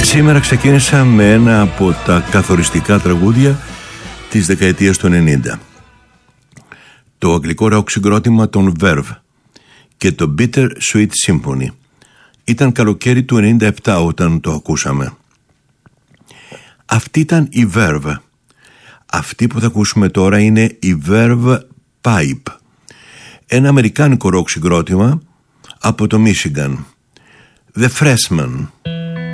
Σήμερα ξεκίνησα με ένα από τα καθοριστικά τραγούδια της δεκαετίας του 90. Το αγγλικό ροκ συγκρότημα των Verve και το Bitter Sweet Symphony. Ήταν καλοκαίρι του 97 όταν το ακούσαμε. Αυτή ήταν η Verve. Αυτή που θα ακούσουμε τώρα είναι η Verve Pipe, ένα αμερικάνικο ροκ συγκρότημα από το Michigan. The Freshman.